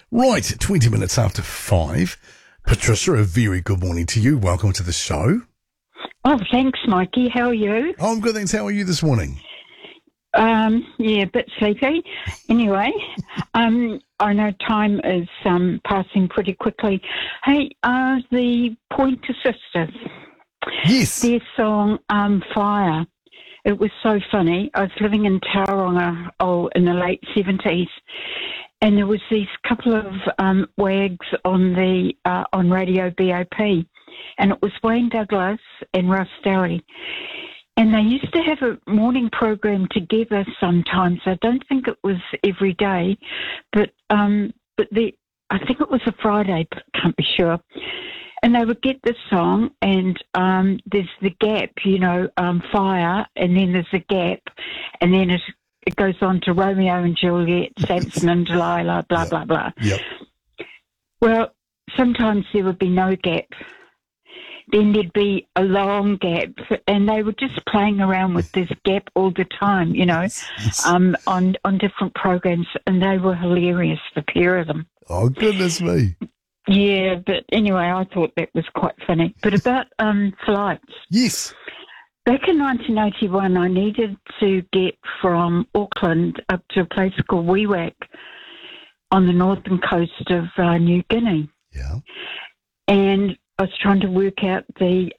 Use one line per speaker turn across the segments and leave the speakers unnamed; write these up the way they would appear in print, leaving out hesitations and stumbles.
Right, 20 minutes after 5. Patricia, a very good morning to you. Welcome to the show.
Oh, thanks, Mikey. How are you?
Oh, I'm good, thanks. How are you this morning?
Yeah, a bit sleepy. Anyway, I know time is passing pretty quickly. Hey, the Pointer Sisters,
Yes.
their song Fire, it was so funny. I was living in Tauranga in the late 70s, and there was these couple of wags on the on Radio BOP, and it was Wayne Douglas and Russ Dowie. And they used to have a morning program together sometimes. I don't think it was every day, but I think it was a Friday, but can't be sure. And they would get this song, and there's the gap, Fire, and then there's a gap, and then it goes on to Romeo and Juliet, Samson and Delilah, blah, blah, blah.
Yep.
Well, sometimes there would be no gap. Then there'd be a long gap, and they were just playing around with this gap all the time,
Yes.
on different programs, and they were hilarious, the pair of them.
Oh, goodness me.
Yeah, but anyway, I thought that was quite funny. But about flights.
Yes.
Back in 1981, I needed to get from Auckland up to a place called Wewak on the northern coast of New Guinea.
Yeah.
And I was trying to work out the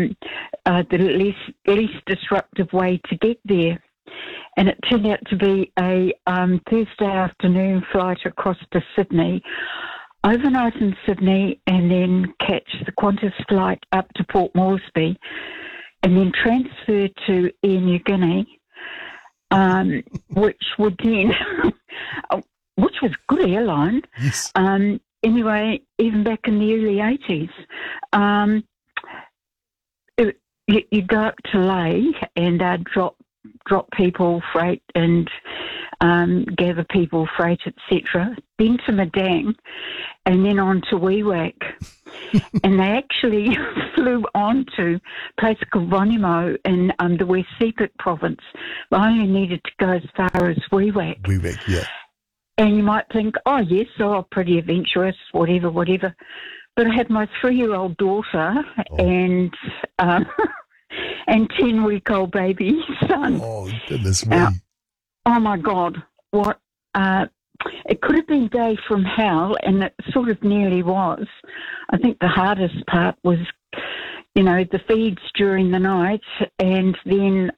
least disruptive way to get there. And it turned out to be a Thursday afternoon flight across to Sydney, overnight in Sydney, and then catch the Qantas flight up to Port Moresby, and then transfer to Air New Guinea, which would then, which was a good airline.
Yes.
Anyway, even back in the early 80s, you go up to Lae and drop people freight and gather people freight, etc. Then to Madang, and then on to Wewak. And they actually flew on to a place called Vonimo in the West Sepik province. But I only needed to go as far as Wewak.
Wewak, yeah.
And you might think, oh, yes, pretty adventurous, whatever. But I had my 3-year-old daughter and 10-week-old baby son.
Oh, goodness me.
Oh, my God. What? It could have been day from hell, and it sort of nearly was. I think the hardest part was, the feeds during the night, and then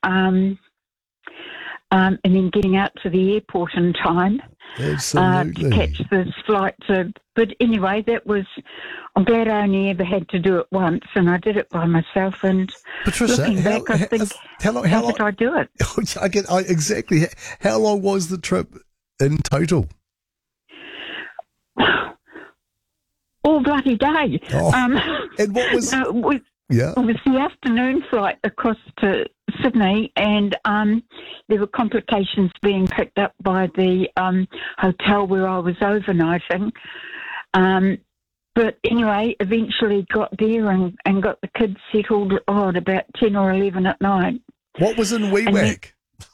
getting out to the airport in time.
Absolutely.
To catch this flight. But anyway, I'm glad I only ever had to do it once, and I did it by myself. And
Patricia,
looking back, I think, how did I do it?
Exactly. How long was the trip in total?
All bloody day.
Oh. And what was...
Yeah. It was the afternoon flight across to Sydney, and there were complications being picked up by the hotel where I was overnighting. But anyway, eventually got there and got the kids settled at about 10 or 11 at night.
What was in Wewak?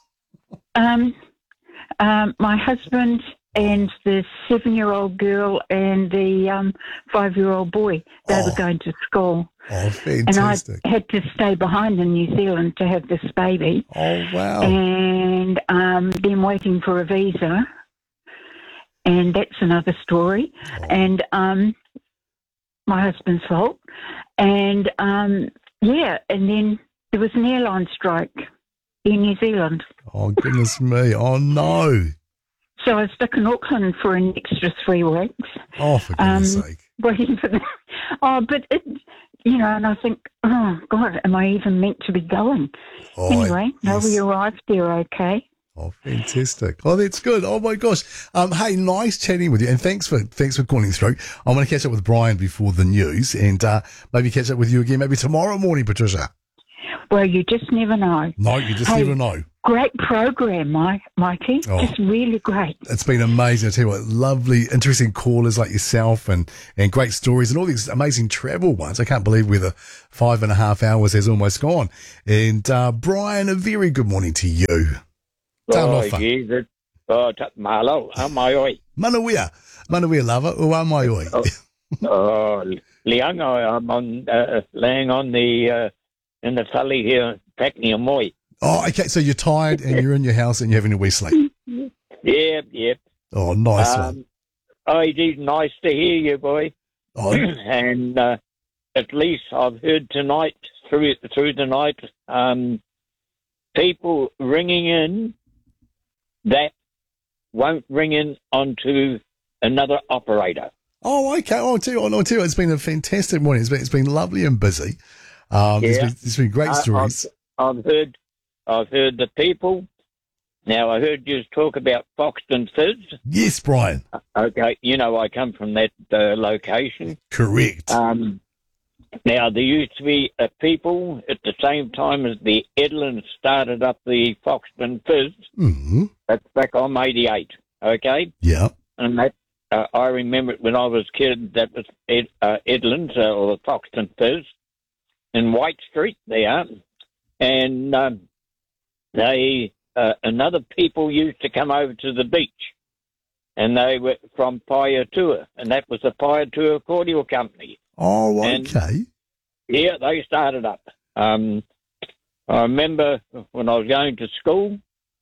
My husband and the 7-year-old girl and the 5-year-old boy, they were going to school.
Oh, fantastic.
And I had to stay behind in New Zealand to have this baby.
Oh, wow.
And then waiting for a visa. And that's another story. Oh. And my husband's fault. And, and then there was an airline strike in New Zealand.
Oh, goodness me. Oh, no.
So I was stuck in Auckland for an extra 3 weeks.
Oh, for goodness sake.
Waiting for but it, and I think, oh, God, am I even meant to be going? Anyway, we arrived there okay.
Oh, fantastic. Oh, that's good. Oh, my gosh. Hey, nice chatting with you, and thanks for calling through. I'm going to catch up with Brian before the news, and maybe catch up with you again maybe tomorrow morning, Patricia.
Well, you just never know.
No, you just never know.
Great program, Mikey. Just really great.
It's been amazing. I tell you what, lovely, interesting callers like yourself and great stories and all these amazing travel ones. I can't believe where the 5.5 hours has almost gone. And Brian, a very good morning to you.
Mahalo, am I oi?
Manawea. Manuia lava, ua mai oi.
Oh, Lianga, I'm on, laying on the, in the valley here, Pacney Moi.
Oh, okay, so you're tired and you're in your house and you're having a wee sleep.
Yep.
Oh, nice one.
Oh, it is nice to hear you, boy.
Oh,
And at least I've heard tonight, through the night, people ringing in that won't ring in onto another operator.
oh, okay. I'll tell you, it's been a fantastic morning. It's been lovely and busy. There's been great stories.
I've heard the people. Now, I heard you talk about Foxton Fizz.
Yes, Brian.
Okay, you know I come from that location.
Correct.
Now, there used to be people at the same time as the Edlands started up the Foxton Fizz.
Mm-hmm.
That's back on 88, okay?
Yeah.
And that I remember it when I was a kid, that was Edlands, or the Foxton Fizz, in White Street there. And another people used to come over to the beach, and they were from Paiatua, and that was the Paiatua Cordial Company.
Oh, okay.
Yeah, they started up. I remember when I was going to school,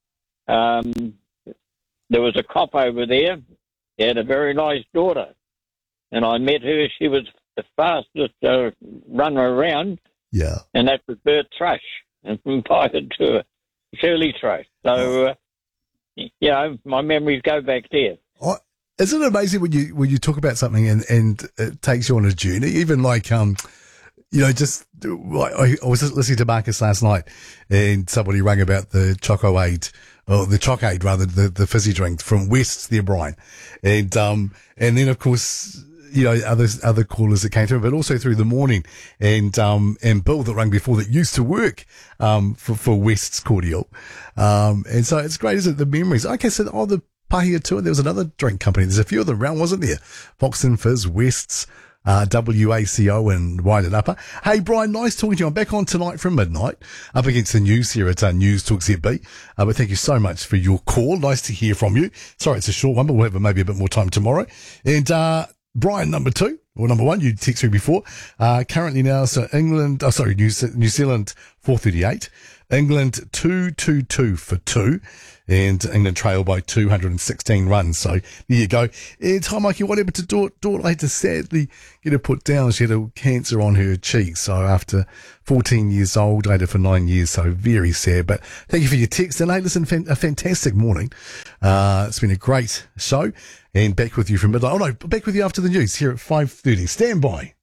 there was a cop over there. He had a very nice daughter, and I met her. She was the fastest runner around.
Yeah.
And that was Bert Thrush, and from Paiatua, Shirley Thrush. So, my memories go back there.
Oh, isn't it amazing when you talk about something and it takes you on a journey? Even like, just I was listening to Marcus last night, and somebody rang about the Chocoade, or the Chocade rather, the fizzy drink from West there, Brian, and then of course, other callers that came through, but also through the morning, and Bill that rang before that used to work for West's Cordial, and so it's great, isn't it? The memories. Okay, so the Paiatua, there was another drink company. There's a few of them around, wasn't there? Foxton Fizz, West's, WACO and Wairarapa. Hey, Brian, nice talking to you. I'm back on tonight from midnight, up against the news here at News Talk ZB. But thank you so much for your call. Nice to hear from you. Sorry, it's a short one, but we'll have maybe a bit more time tomorrow. And Brian, number one, you texted me before. Currently now, so New Zealand 438, England 222 for 2. And England trail by 216 runs. So there you go. And Taimaki, whatever to Dort had to sadly get her put down. She had a cancer on her cheek. So after 14 years old, dated for 9 years. So very sad. But thank you for your text. And hey, listen, a fantastic morning. It's been a great show. And back with you from midnight. Oh no, back with you after the news here at 5:30. Stand by.